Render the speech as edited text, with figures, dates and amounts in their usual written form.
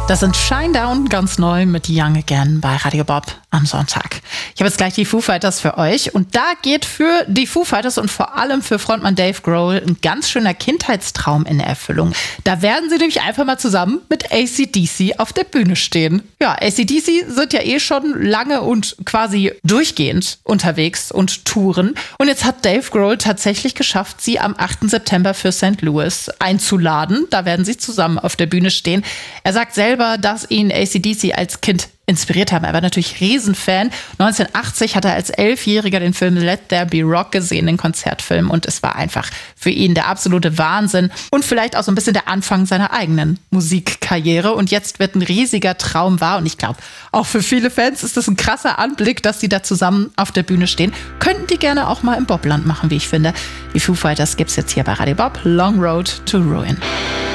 Das sind Shinedown, ganz neu mit Young Again bei Radio Bob am Sonntag. Ich habe jetzt gleich die Foo Fighters für euch und da geht für die Foo Fighters und vor allem für Frontmann Dave Grohl ein ganz schöner Kindheitstraum in Erfüllung. Da werden sie nämlich einfach mal zusammen mit AC/DC auf der Bühne stehen. Ja, AC/DC sind ja eh schon lange und quasi durchgehend unterwegs und touren. Und jetzt hat Dave Grohl tatsächlich geschafft, sie am 8. September für St. Louis einzuladen. Da werden sie zusammen auf der Bühne stehen. Er sagt selber, dass ihn AC/DC als Kind inspiriert haben. Er war natürlich Riesenfan. 1980 hat er als 11-Jähriger den Film Let There Be Rock gesehen, den Konzertfilm. Und es war einfach für ihn der absolute Wahnsinn und vielleicht auch so ein bisschen der Anfang seiner eigenen Musikkarriere. Und jetzt wird ein riesiger Traum wahr. Und ich glaube, auch für viele Fans ist das ein krasser Anblick, dass sie da zusammen auf der Bühne stehen. Könnten die gerne auch mal im Bobland machen, wie ich finde. Die Foo Fighters gibt's jetzt hier bei Radio Bob. Long Road to Ruin.